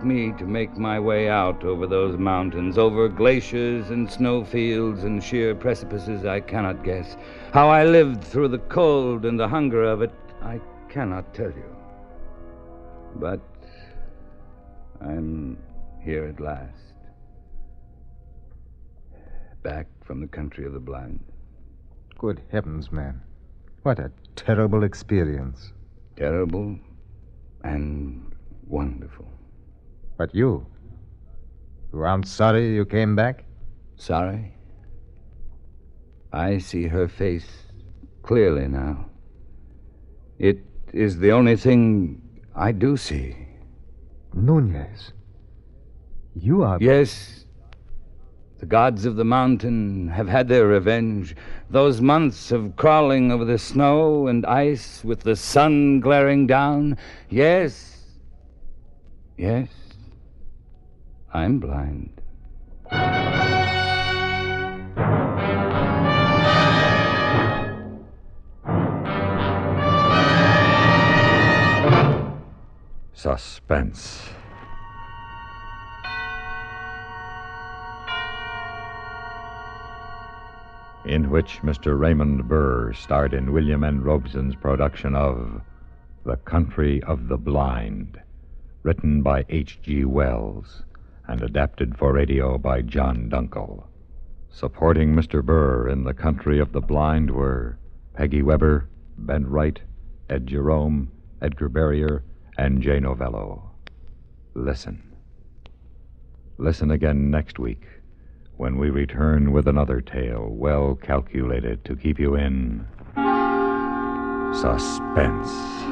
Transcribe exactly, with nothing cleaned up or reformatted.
took me to make my way out over those mountains, over glaciers and snowfields and sheer precipices, I cannot guess. How I lived through the cold and the hunger of it, I cannot tell you. But I'm here at last, back from the country of the blind. Good heavens, man. What a terrible experience. Terrible and wonderful. But you? You aren't sorry you came back? Sorry? I see her face clearly now. It is the only thing I do see. Nunez. You are... Yes. The gods of the mountain have had their revenge. Those months of crawling over the snow and ice with the sun glaring down. Yes. Yes. I'm blind. Suspense. In which Mister Raymond Burr starred in William N. Robeson's production of The Country of the Blind, written by H G Wells and adapted for radio by John Dunkel. Supporting Mister Burr in The Country of the Blind were Peggy Weber, Ben Wright, Ed Jerome, Edgar Barrier, and Jay Novello. Listen. Listen again next week, when we return with another tale well calculated to keep you in suspense.